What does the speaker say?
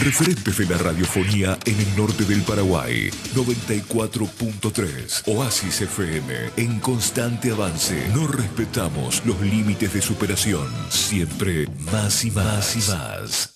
Referentes de la radiofonía en el norte del Paraguay. 94.3 Oasis FM. En constante avance. No respetamos los límites de superación. Siempre más y más y más.